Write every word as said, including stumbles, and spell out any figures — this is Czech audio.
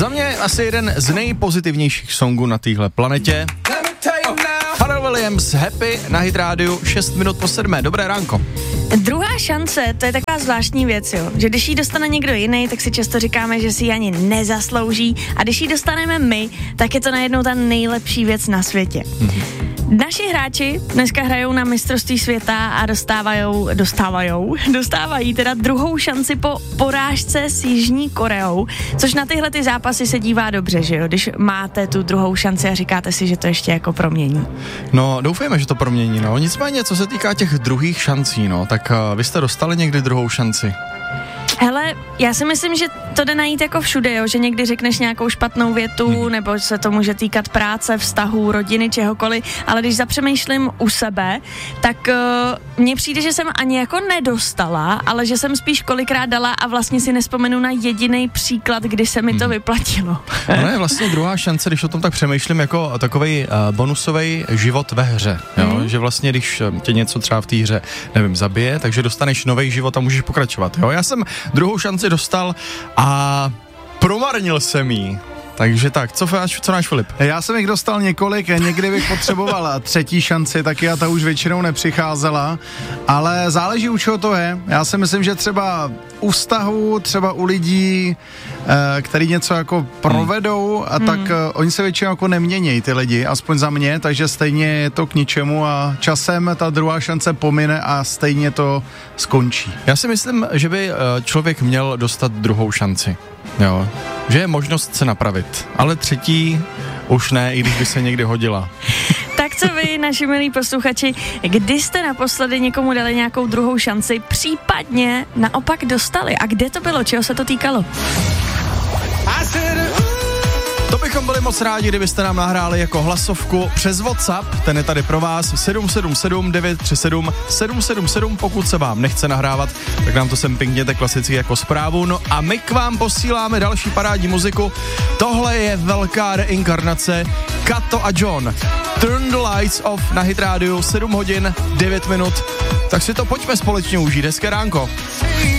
Za mě asi jeden z nejpozitivnějších songů na téhle planetě. Pharrell Williams, Happy na Hit rádiu, šest minut po sedmé. Dobré ránko. Druhá šance, to je taková zvláštní věc, jo. Že když ji dostane někdo jiný, tak si často říkáme, že si ji ani nezaslouží. A když ji dostaneme my, tak je to najednou ta nejlepší věc na světě. Mm-hmm. Naši hráči dneska hrajou na mistrovství světa a dostávajou, dostávajou, dostávají teda druhou šanci po porážce s Jižní Koreou, což na tyhle ty zápasy se dívá dobře, že jo, když máte tu druhou šanci a říkáte si, že to ještě jako promění. No, doufejme, že to promění, no. Nicméně, co se týká těch druhých šancí, no, tak uh, vy jste dostali někdy druhou šanci? Hele, já si myslím, že to jde najít jako všude, jo? Že někdy řekneš nějakou špatnou větu, hmm. nebo se to může týkat práce, vztahů, rodiny, čehokoliv, ale když zapřemýšlím u sebe, tak uh, mně přijde, že jsem ani jako nedostala, ale že jsem spíš kolikrát dala a vlastně si nespomenu na jediný příklad, kdy se mi to hmm. vyplatilo. No je vlastně druhá šance, když o tom tak přemýšlím, jako takovej uh, bonusový život ve hře, jo? Hmm. Že vlastně, když tě něco třeba v té hře, nevím, zabije, takže dostaneš nový život a můžeš pokračovat, jo? Já jsem druhou šanci dostal a promarnil jsem jí. Takže tak, co, co náš Filip? Já jsem jich dostal několik, někdy bych potřeboval třetí šanci, taky a ta už většinou nepřicházela, ale záleží, u čeho to je. Já si myslím, že třeba u vztahu, třeba u lidí, eh, který něco jako provedou a hmm. tak eh, oni se většinou jako neměnějí ty lidi, aspoň za mě, takže stejně je to k ničemu a časem ta druhá šance pomine a stejně to skončí. Já si myslím, že by člověk měl dostat druhou šanci, jo. Že je možnost se napravit, ale třetí už ne, i když by se někdy hodila. Tak co vy, naši milí posluchači, kdy jste naposledy někomu dali nějakou druhou šanci, případně naopak dostali? A kde to bylo, čeho se to týkalo? To bychom byli moc rádi, kdybyste nám nahráli jako hlasovku přes WhatsApp, ten je tady pro vás sedm sedm sedm devět tři sedm sedm sedm sedm, pokud se vám nechce nahrávat, tak nám to sem pingněte klasicky jako zprávu, no a my k vám posíláme další parádní muziku, tohle je velká reinkarnace Kato a John, Turn the Lights Off na Hit rádiu, sedm hodin, devět minut, tak si to pojďme společně užít, hezké ránko.